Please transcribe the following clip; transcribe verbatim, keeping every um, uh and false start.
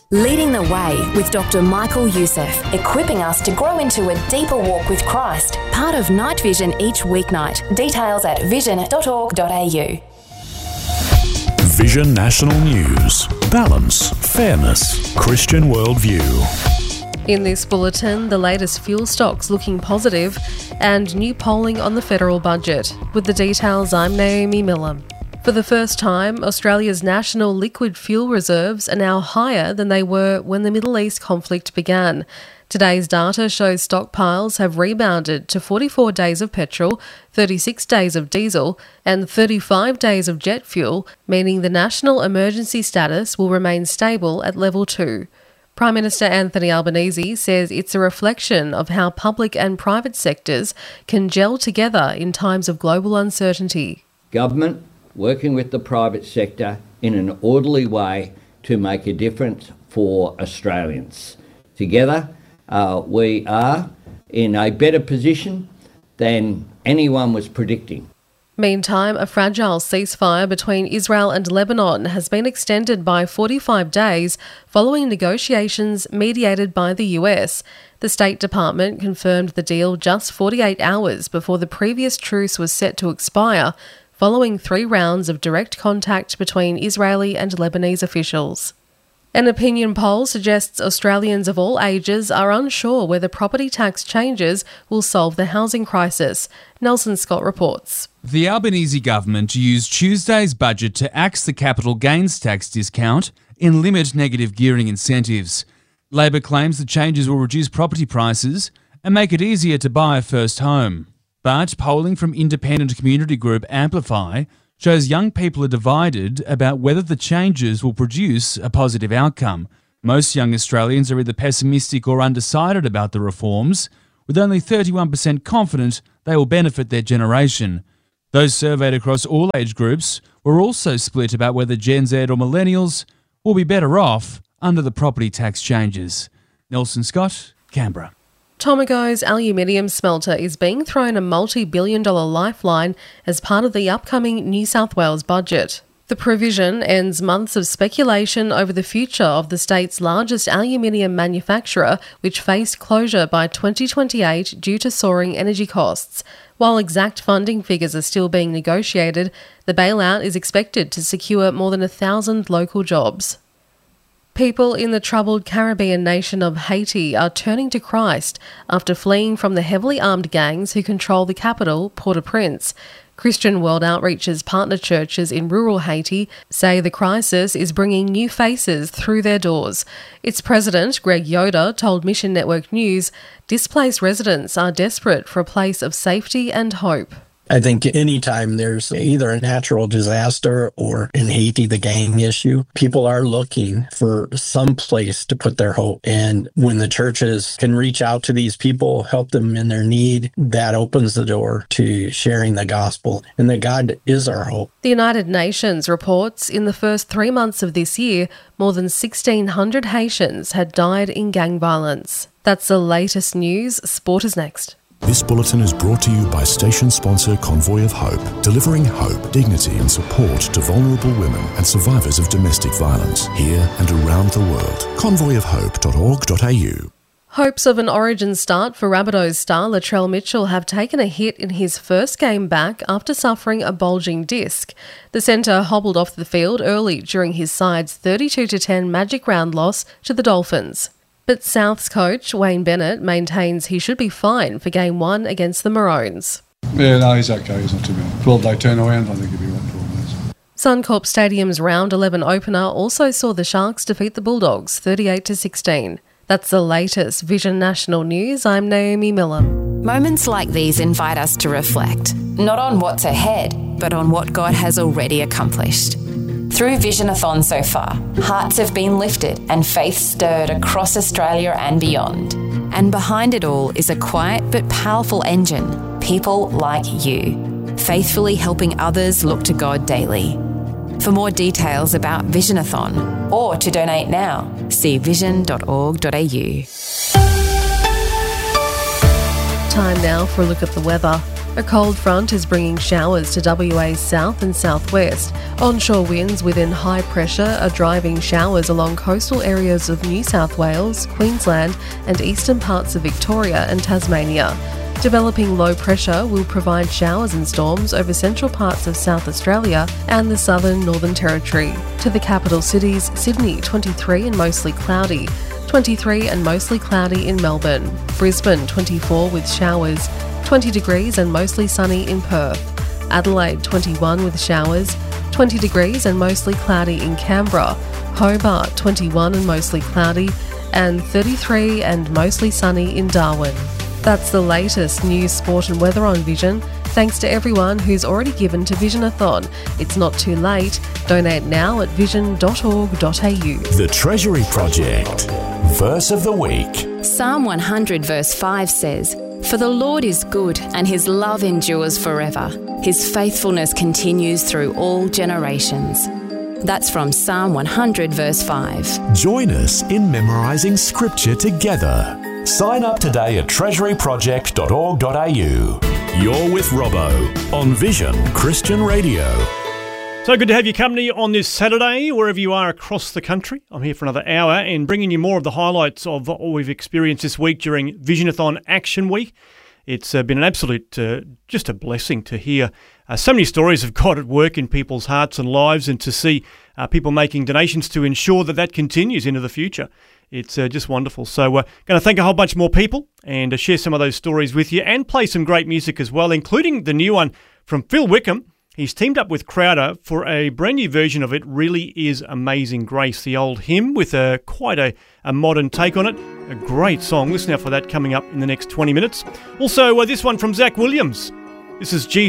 Leading the Way with Doctor Michael Youssef, equipping us to grow into a deeper walk with Christ. Part of Night Vision each weeknight. Details at vision dot org dot a u. Vision National News. Balance, fairness, Christian worldview. In this bulletin, the latest fuel stocks looking positive and new polling on the federal budget. With the details, I'm Naomi Miller. For the first time, Australia's national liquid fuel reserves are now higher than they were when the Middle East conflict began. Today's data shows stockpiles have rebounded to forty-four days of petrol, thirty-six days of diesel and thirty-five days of jet fuel, meaning the national emergency status will remain stable at level two. Prime Minister Anthony Albanese says it's a reflection of how public and private sectors can gel together in times of global uncertainty. Government working with the private sector in an orderly way to make a difference for Australians. Together, uh, we are in a better position than anyone was predicting. Meantime, a fragile ceasefire between Israel and Lebanon has been extended by forty-five days following negotiations mediated by the U S. The State Department confirmed the deal just forty-eight hours before the previous truce was set to expire, following three rounds of direct contact between Israeli and Lebanese officials. An opinion poll suggests Australians of all ages are unsure whether property tax changes will solve the housing crisis. Nelson Scott reports. The Albanese government used Tuesday's budget to axe the capital gains tax discount and limit negative gearing incentives. Labor claims the changes will reduce property prices and make it easier to buy a first home. But polling from independent community group Amplify shows young people are divided about whether the changes will produce a positive outcome. Most young Australians are either pessimistic or undecided about the reforms, with only thirty-one percent confident they will benefit their generation. Those surveyed across all age groups were also split about whether Gen Z or millennials will be better off under the property tax changes. Nelson Scott, Canberra. Tomago's aluminium smelter is being thrown a multi-billion dollar lifeline as part of the upcoming New South Wales budget. The provision ends months of speculation over the future of the state's largest aluminium manufacturer, which faced closure by twenty twenty-eight due to soaring energy costs. While exact funding figures are still being negotiated, the bailout is expected to secure more than a thousand local jobs. People in the troubled Caribbean nation of Haiti are turning to Christ after fleeing from the heavily armed gangs who control the capital, Port-au-Prince. Christian World Outreach's partner churches in rural Haiti say the crisis is bringing new faces through their doors. Its president, Greg Yoder, told Mission Network News, displaced residents are desperate for a place of safety and hope. I think anytime there's either a natural disaster or in Haiti, the gang issue, people are looking for some place to put their hope. And when the churches can reach out to these people, help them in their need, that opens the door to sharing the gospel and that God is our hope. The United Nations reports in the first three months of this year, more than sixteen hundred Haitians had died in gang violence. That's the latest news. Sport is next. This bulletin is brought to you by station sponsor Convoy of Hope, delivering hope, dignity and support to vulnerable women and survivors of domestic violence here and around the world. convoy of hope dot org dot a u. Hopes of an origin start for Rabbitohs star Latrell Mitchell have taken a hit in his first game back after suffering a bulging disc. The centre hobbled off the field early during his side's thirty-two to ten Magic Round loss to the Dolphins. But South's coach, Wayne Bennett, maintains he should be fine for game one against the Maroons. Yeah, no, he's okay. He's not too bad. twelve-day turnaround, I think he'll be right for all days. Suncorp Stadium's round eleven opener also saw the Sharks defeat the Bulldogs thirty-eight to sixteen. That's the latest Vision National News. I'm Naomi Miller. Moments like these invite us to reflect, not on what's ahead, but on what God has already accomplished. Through Visionathon so far, hearts have been lifted and faith stirred across Australia and beyond. And behind it all is a quiet but powerful engine, people like you, faithfully helping others look to God daily. For more details about Visionathon or to donate now, see vision dot org dot a u. Time now for a look at the weather. A cold front is bringing showers to W A's south and southwest. Onshore winds within high pressure are driving showers along coastal areas of New South Wales, Queensland and eastern parts of Victoria and Tasmania. Developing low pressure will provide showers and storms over central parts of South Australia and the southern Northern Territory. To the capital cities, Sydney twenty-three and mostly cloudy, twenty-three and mostly cloudy in Melbourne, Brisbane twenty-four with showers, twenty degrees and mostly sunny in Perth, Adelaide twenty-one with showers, twenty degrees and mostly cloudy in Canberra, Hobart twenty-one and mostly cloudy, and thirty-three and mostly sunny in Darwin. That's the latest news, sport and weather on Vision. Thanks to everyone who's already given to Visionathon. It's not too late. Donate now at vision dot org dot a u. The Treasury Project. Verse of the Week. Psalm one hundred verse five says, "For the Lord is good and his love endures forever. His faithfulness continues through all generations." That's from Psalm one hundred verse five. Join us in memorising scripture together. Sign up today at treasury project dot org dot a u. You're with Robbo on Vision Christian Radio. So good to have your company on this Saturday, wherever you are across the country. I'm here for another hour and bringing you more of the highlights of what we've experienced this week during Visionathon Action Week. It's uh, been an absolute, uh, just a blessing to hear uh, so many stories of God at work in people's hearts and lives, and to see uh, people making donations to ensure that that continues into the future. It's uh, just wonderful. So we're uh, going to thank a whole bunch more people and uh, share some of those stories with you, and play some great music as well, including the new one from Phil Wickham. He's teamed up with Crowder for a brand new version of It Really Is Amazing Grace, the old hymn with a quite a, a modern take on it. A great song. Listen out for that coming up in the next twenty minutes. Also, uh, this one from Zach Williams. This is Jesus.